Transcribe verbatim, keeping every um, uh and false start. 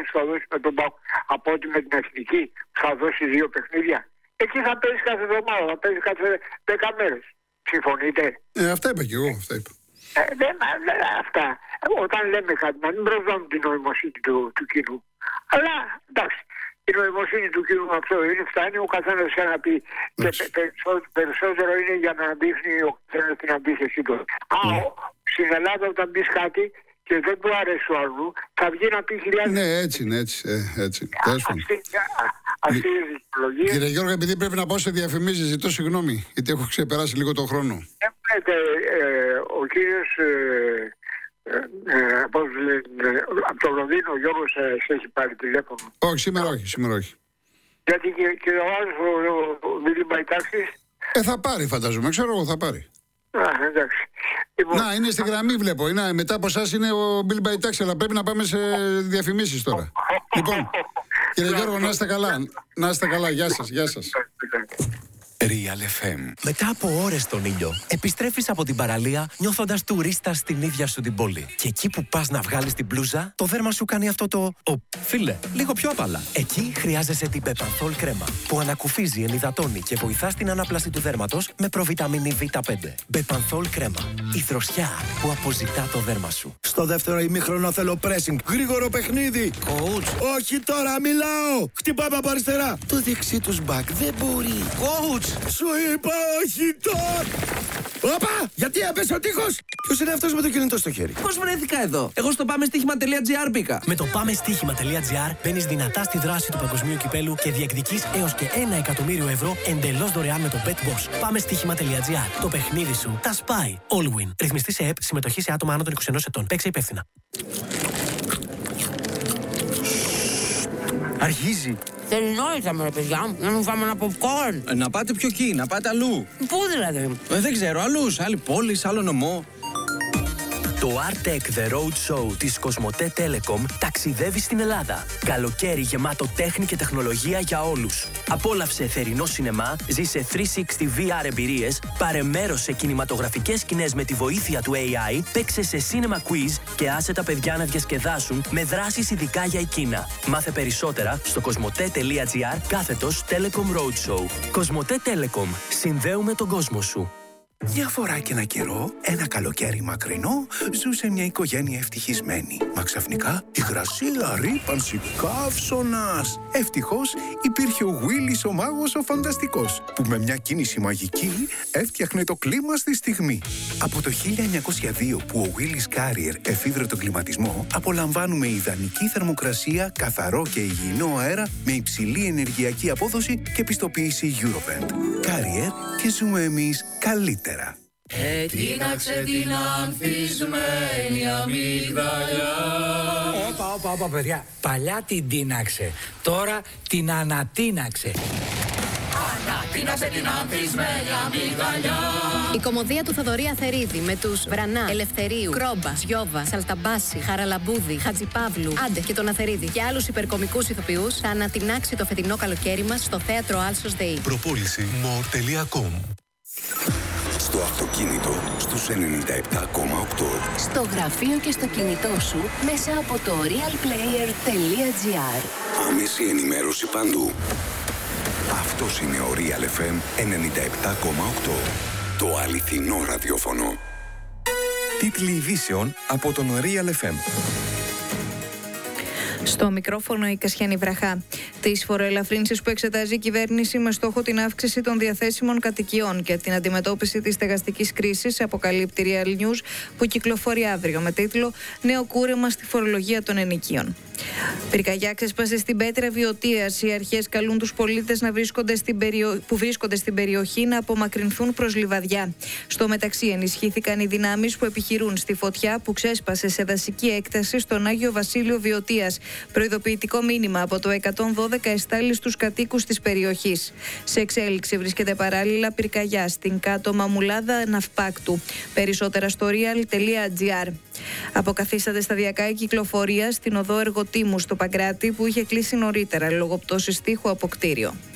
που θα δώσει με τον ΠΑΟΚ από ότι με την Εθνική που θα δώσει δύο παιχνίδια. Εκεί θα παίζει κάθε εβδομάδα, θα παίζει κάθε δέκα μέρες. Συμφωνείτε? Ε, αυτά είπα και εγώ. Αυτά είπα. Ε, δεν, δεν, αυτά. Όταν λέμε κάτι, να μην προσδώνουμε την νοημοσύνη του, του κοινού. Αλλά εντάξει, η νοημοσύνη του κοινού αυτό είναι, φτάνει ο καθένας για να πει. Και περισσότερο, περισσότερο είναι για να δείχνει ο καθένας την αντίθεση του. Α, στην Ελλάδα όταν πεις κάτι και δεν του αρέσει ο αλλού, θα βγει να πει χιλιάδες. Ναι, έτσι είναι, έτσι. Ε, έτσι. Αυτή η δικαιολογία. Κύριε Γιώργο, επειδή πρέπει να πάω σε διαφημίσεις, ζητώ συγγνώμη, γιατί έχω ξεπεράσει λίγο τον χρόνο. Ε, ο κύριος ε, ε, πώς λένε, από το Λονδίνο, ο Γιώργος ε, σε έχει πάρει τηλέφωνο. Όχι, σήμερα όχι, σήμερα όχι. Γιατί και, και ο άλλος ο Μπίλι Μπαϊτάξης. Ε, θα πάρει φαντάζομαι, ξέρω εγώ θα πάρει. Α, εντάξει. Λοιπόν, να, είναι στη γραμμή βλέπω. Είναι, μετά από εσάς είναι ο Μπίλι Μπαϊτάξης, αλλά πρέπει να πάμε σε διαφημίσεις τώρα. Λοιπόν, κύριε Γιώργο, να είστε καλά. Να είστε καλά, γεια σας, γεια σας. Real εφ εμ. Μετά από ώρες στον ήλιο, επιστρέφεις από την παραλία νιώθοντας τουρίστα στην ίδια σου την πόλη. Και εκεί που πας να βγάλεις την μπλούζα, το δέρμα σου κάνει αυτό το «Ω, φίλε, λίγο πιο απαλά». Εκεί χρειάζεσαι την Bepanthol κρέμα, που ανακουφίζει, ενυδατώνει και βοηθά στην ανάπλαση του δέρματος με προβιταμίνη βι πέντε. Bepanthol κρέμα. Η δροσιά που αποζητά το δέρμα σου. Στο δεύτερο ημίχρονο θέλω pressing. Γρήγορο παιχνίδι. Coach. Όχι τώρα, μιλάω. Χτυπάμε από αριστερά. Το δεξί τους back δεν μπορεί. Coach. Σου είπα όχι τώρα! Όπα! Γιατί έπεσε ο τείχος! Ποιος είναι αυτός με το κινητό στο χέρι? Πώς βρέθηκα εδώ? Εγώ στο πάμε στοίχημα τελεία τζι άρ μπήκα. Με το πάμε στοίχημα τελεία τζι άρ μπαίνεις δυνατά στη δράση του παγκοσμίου κυπέλου και διεκδικείς έως και ένα εκατομμύριο ευρώ εντελώς δωρεάν με το BetBoss. Πάμε στοίχημα τελεία τζι άρ. Το παιχνίδι σου τα σπάει. Allwin. Ρυθμιστή σε ΕΠ, συμμετοχή σε άτομα άνω των είκοσι ενός ετών. Παίξε υπεύθυνα. Αρχίζει. Τελειώσαμε, ρε παιδιά, να μην φάμε ένα popcorn. Ε, να πάτε πιο εκεί, να πάτε αλλού. Πού δηλαδή? Ε, δεν ξέρω, αλλού, άλλη πόλη, άλλο νομό. Το Artec The Road Show της Κοσμοτέ Telecom ταξιδεύει στην Ελλάδα. Καλοκαίρι γεμάτο τέχνη και τεχνολογία για όλους. Απόλαυσε θερινό σινεμά, ζήσε τριακόσια εξήντα βι αρ εμπειρίες, πάρε μέρος σε κινηματογραφικές σκηνές με τη βοήθεια του έι άι, παίξε σε cinema quiz και άσε τα παιδιά να διασκεδάσουν με δράσεις ειδικά για εκείνα. Μάθε περισσότερα στο κοσμοτέ τελεία τζι άρ κάθετος Telecom Road Show. Κοσμοτέ Telecom. Συνδέουμε τον κόσμο σου. Μια φορά και ένα καιρό, ένα καλοκαίρι μακρινό, ζούσε μια οικογένεια ευτυχισμένη. Μα ξαφνικά υγρασία, ρύπανση, καύσωνας. Ευτυχώς υπήρχε ο Willis ο μάγος ο φανταστικός, που με μια κίνηση μαγική έφτιαχνε το κλίμα στη στιγμή. Από το χίλια εννιακόσια δύο που ο Willis Carrier εφήβρε τον κλιματισμό, απολαμβάνουμε ιδανική θερμοκρασία, καθαρό και υγιεινό αέρα με υψηλή ενεργειακή απόδοση και πιστοποίηση Eurovent. Carrier και ζούμε εμείς καλύτερα. Ε, τίναξε την ανθισμένη αμύγδαλια. Όπα, όπα, όπα, παιδιά. Παλιά την τίναξε, τώρα την ανατίναξε. Ανατίναξε την ανθισμένη αμύγδαλια. Η κωμωδία του Θοδωρή Αθερίδη με τους Βρανά, Ελευθερίου, Κρόμπα, Σιώβα, Σαλταμπάση, Χαραλαμπούδη, Χατζιπαύλου, Άντε και τον Αθερίδη και άλλους υπερκομικούς ηθοποιούς θα ανατινάξει το φετινό καλοκαίρι μας στο θέατρο Άλσος ΔΕΗ. Προπόληση more τελεία com. Στο αυτοκίνητο, στους ενενήντα επτά κόμμα οκτώ. Στο γραφείο και στο κινητό σου, μέσα από το realplayer τελεία τζι άρ. Άμεση ενημέρωση παντού. Αυτός είναι ο Real εφ εμ ενενήντα επτά κόμμα οκτώ. Το αληθινό ραδιόφωνο. Τίτλοι ειδήσεων από τον Real εφ εμ. Στο μικρόφωνο η Κασιανή Βραχά. Τις φοροελαφρύνσεις που εξετάζει η κυβέρνηση με στόχο την αύξηση των διαθέσιμων κατοικιών και την αντιμετώπιση της στεγαστικής κρίσης, αποκαλύπτει Real News, που κυκλοφορεί αύριο με τίτλο «Νέο κούρεμα στη φορολογία των ενοικίων». Πυρκαγιά ξέσπασε στην Πέτρα Βιωτίας. Οι αρχές καλούν τους πολίτες να βρίσκονται στην περιο... που βρίσκονται στην περιοχή να απομακρυνθούν προς λιβαδιά. Στο μεταξύ, ενισχύθηκαν οι δυνάμεις που επιχειρούν στη φωτιά που ξέσπασε σε δασική έκταση στον Άγιο Βασίλειο Βιωτίας. Προειδοποιητικό μήνυμα από το εκατόν δώδεκα εστάλει στους κατοίκους της περιοχής. Σε εξέλιξη βρίσκεται παράλληλα πυρκαγιά στην κάτω Μαμουλάδα Ναυπάκτου. Περισσότερα στο real τελεία τζι άρ. Αποκαθίσταται σταδιακά η κυκλοφορία στην οδό Εργοτήμου στο Παγκράτη, που είχε κλείσει νωρίτερα λόγω πτώσης τείχου από κτίριο.